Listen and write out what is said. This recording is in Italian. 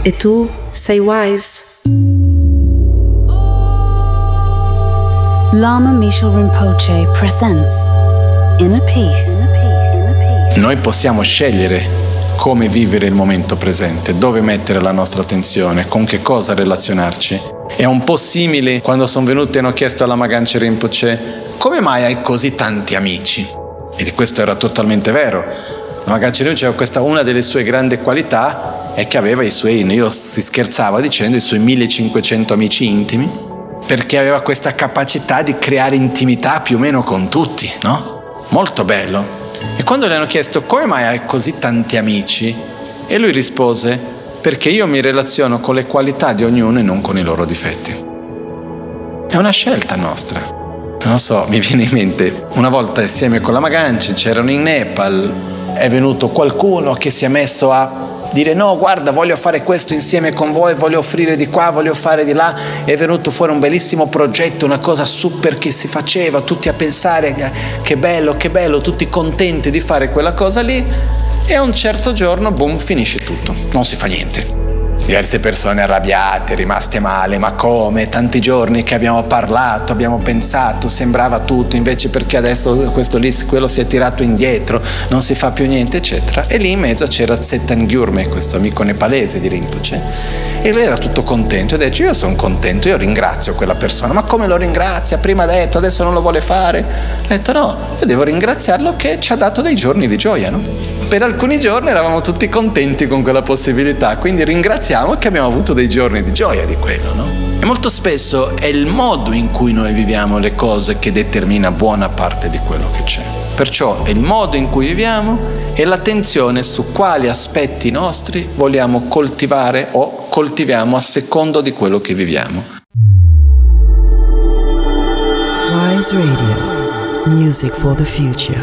e tu sei wise. Lama Mishal Rinpoche presents Inner Peace. Noi possiamo scegliere come vivere il momento presente, dove mettere la nostra attenzione, con che cosa relazionarci. È un po' simile quando sono venuti e hanno chiesto alla Maganchen Rinpoche: come mai hai così tanti amici? E di questo era totalmente vero. La Maganchen Rinpoche, una delle sue grandi qualità è che aveva i suoi, io si scherzava dicendo, i suoi 1500 amici intimi, perché aveva questa capacità di creare intimità più o meno con tutti, no? Molto bello. E quando le hanno chiesto come mai hai così tanti amici, e lui rispose: perché io mi relaziono con le qualità di ognuno e non con i loro difetti. È una scelta nostra. Non so, mi viene in mente, una volta insieme con la Maganchen c'erano in Nepal, è venuto qualcuno che si è messo a dire: no, guarda, voglio fare questo insieme con voi, voglio offrire di qua, voglio fare di là. È venuto fuori un bellissimo progetto, una cosa super che si faceva, tutti a pensare che bello, tutti contenti di fare quella cosa lì, e a un certo giorno, boom, finisce tutto, non si fa niente. Diverse persone arrabbiate, rimaste male: ma come? Tanti giorni che abbiamo parlato, abbiamo pensato, sembrava tutto, invece perché adesso questo lì, quello si è tirato indietro, non si fa più niente, eccetera. E lì in mezzo c'era Tsetan Gyurme, questo amico nepalese di Rinpoche, e lui era tutto contento e dice: io sono contento, io ringrazio quella persona. Ma come lo ringrazia? Prima ha detto, adesso non lo vuole fare. Ha detto: no, io devo ringraziarlo che ci ha dato dei giorni di gioia, no? Per alcuni giorni eravamo tutti contenti con quella possibilità, quindi ringraziamo che abbiamo avuto dei giorni di gioia di quello, no? E molto spesso è il modo in cui noi viviamo le cose che determina buona parte di quello che c'è. Perciò è il modo in cui viviamo e l'attenzione su quali aspetti nostri vogliamo coltivare o coltiviamo a secondo di quello che viviamo. Wise Radio, music for the future.